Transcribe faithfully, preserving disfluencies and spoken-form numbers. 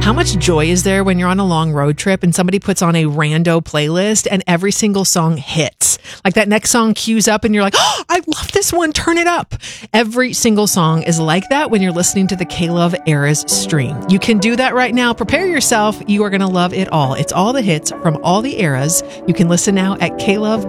How much joy is there when you're on a long road trip and somebody puts on a rando playlist and every single song hits? Like that next song cues up and you're like, oh, I love this one. Turn it up. Every single song is like that when you're listening to the K-Love Eras stream. You can do that right now. Prepare yourself. You are going to love it all. It's all the hits from all the eras. You can listen now at K Love